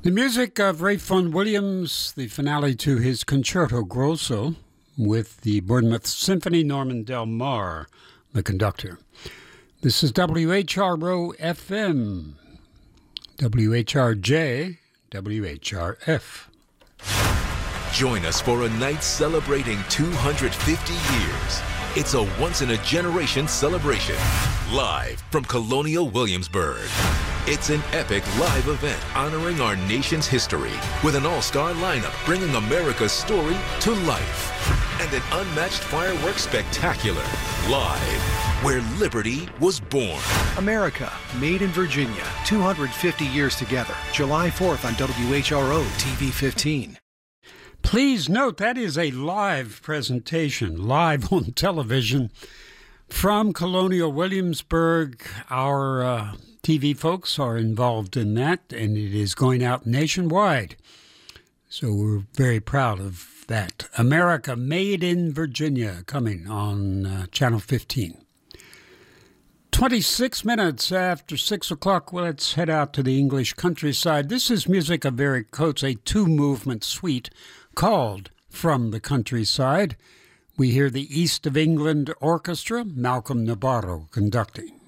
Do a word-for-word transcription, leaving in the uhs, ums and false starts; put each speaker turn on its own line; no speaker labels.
The music of Ralph Vaughan Williams, the finale to his Concerto Grosso with the Bournemouth Symphony, Norman Del Mar, the conductor. This is W H R O F M, W H R J, W H R F.
Join us for a night celebrating two hundred fifty years. It's a once-in-a-generation celebration, live from Colonial Williamsburg. It's an epic live event honoring our nation's history with an all-star lineup bringing America's story to life. And an unmatched fireworks spectacular, live, where liberty was born.
America, made in Virginia, two hundred fifty years together. July fourth on W H R O T V fifteen.
Please note that is a live presentation, live on television from Colonial Williamsburg. Our uh, T V folks are involved in that, and it is going out nationwide. So we're very proud of that. America Made in Virginia coming on uh, Channel fifteen. twenty-six minutes after six o'clock, well, let's head out to the English countryside. This is music of Eric Coates, a two-movement suite called From the Countryside. We hear the East of England Orchestra, Malcolm Nabarro conducting.